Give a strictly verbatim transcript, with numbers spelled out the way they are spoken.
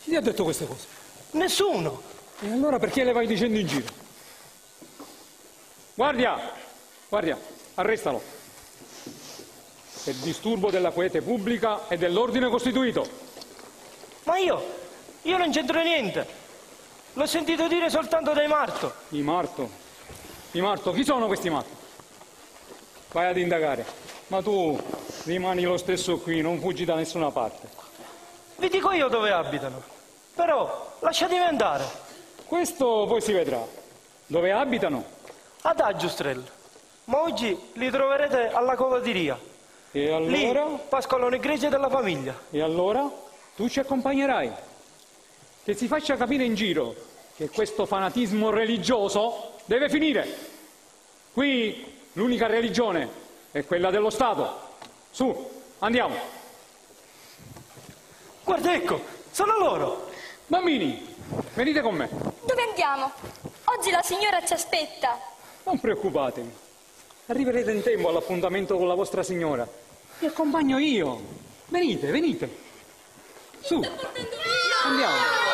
Chi ti ha detto queste cose? Nessuno. E allora perché le vai dicendo in giro? Guardia! Guardia, arrestalo. Per disturbo della quiete pubblica e dell'ordine costituito. Ma io, io non c'entro niente. L'ho sentito dire soltanto dai Marto. I Marto? I Marto? Chi sono questi Marto? Vai ad indagare. Ma tu rimani lo stesso qui, non fuggi da nessuna parte. Vi dico io dove abitano. Però lasciatemi andare. Questo poi si vedrà. Dove abitano? Ad Aggiustrel. Ma oggi li troverete alla covadiria. E allora? Lì pascolano i greci della famiglia. E allora? Tu ci accompagnerai. Che si faccia capire in giro che questo fanatismo religioso deve finire. Qui l'unica religione è quella dello Stato. Su, andiamo. Guarda, ecco, sono loro. Bambini, venite con me. Dove andiamo? Oggi la signora ci aspetta. Non preoccupatevi. Arriverete in tempo all'appuntamento con la vostra signora. Vi accompagno io. Venite, venite. Su, andiamo.